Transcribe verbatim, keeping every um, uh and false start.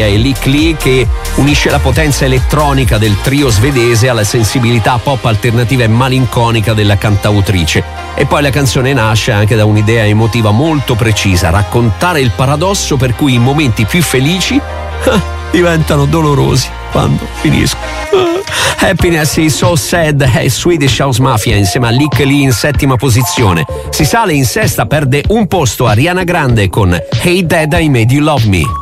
e Lick Lee, che unisce la potenza elettronica del trio svedese alla sensibilità pop alternativa e malinconica della cantautrice. E poi la canzone nasce anche da un'idea emotiva molto precisa: raccontare il paradosso per cui i momenti più felici ah, diventano dolorosi quando finiscono. Ah. Happiness is so sad è Swedish House Mafia insieme a Lick Lee in settima posizione. Si sale in sesta, perde un posto Ariana Grande con Hey Dad I Made You Love Me.